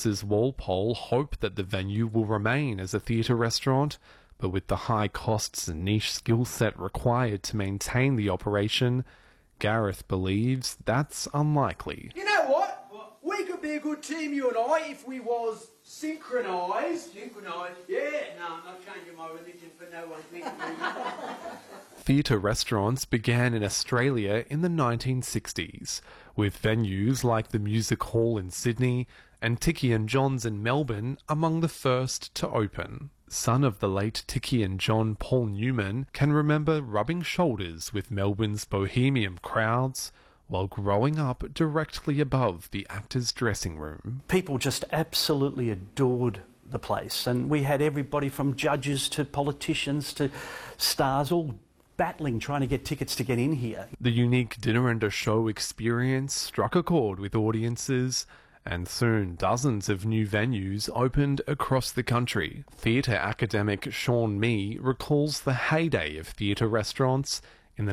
Mrs. Walpole hope that the venue will remain as a theatre restaurant, but with the high costs and niche skill set required to maintain the operation, Gareth believes that's unlikely. You know what? We could be a good team, you and I, if we was synchronised. Synchronised? Yeah. No, I'm not changing my religion for no one. Theatre restaurants began in Australia in the 1960s, with venues like the Music Hall in Sydney and Tiki and John's in Melbourne among the first to open. Son of the late Tiki and John, Paul Newman can remember rubbing shoulders with Melbourne's bohemian crowds while growing up directly above the actors' dressing room. People just absolutely adored the place, and we had everybody from judges to politicians to stars all battling trying to get tickets to get in here. The unique dinner and a show experience struck a chord with audiences, and soon dozens of new venues opened across the country. Theatre academic Sean Mee recalls the heyday of theatre restaurants in the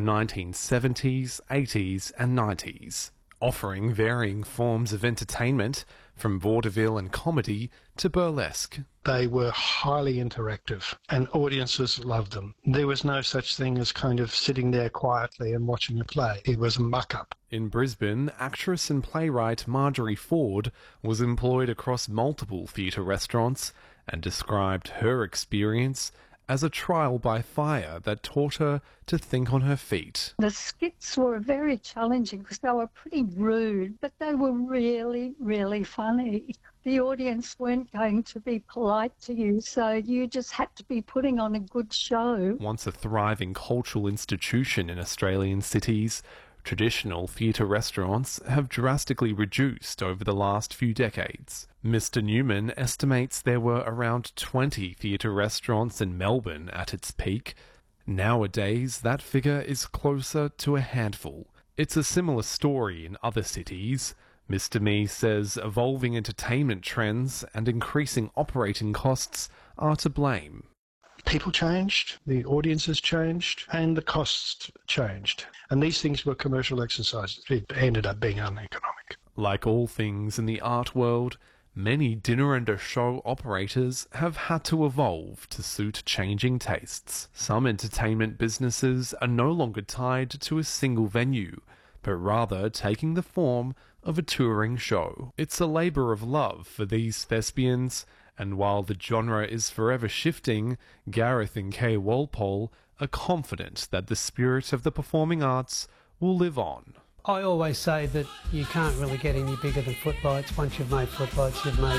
1970s, 80s and 90s, offering varying forms of entertainment from vaudeville and comedy to burlesque. They were highly interactive and audiences loved them. There was no such thing as kind of sitting there quietly and watching a play. It was a muck-up. In Brisbane, actress and playwright Marjorie Ford was employed across multiple theatre restaurants and described her experience as a trial by fire that taught her to think on her feet. The skits were very challenging because they were pretty rude, but they were really, really funny. The audience weren't going to be polite to you, so you just had to be putting on a good show. Once a thriving cultural institution in Australian cities, traditional theatre restaurants have drastically reduced over the last few decades. Mr. Newman estimates there were around 20 theatre restaurants in Melbourne at its peak. Nowadays, that figure is closer to a handful. It's a similar story in other cities. Mr. Mee says evolving entertainment trends and increasing operating costs are to blame. People changed, the audiences changed, and the costs changed. And these things were commercial exercises. It ended up being uneconomic. Like all things in the art world, many dinner and a show operators have had to evolve to suit changing tastes. Some entertainment businesses are no longer tied to a single venue, but rather taking the form of a touring show. It's a labour of love for these thespians, and while the genre is forever shifting, Gareth and Kay Walpole are confident that the spirit of the performing arts will live on. I always say that you can't really get any bigger than Footlights. Once you've made Footlights, you've made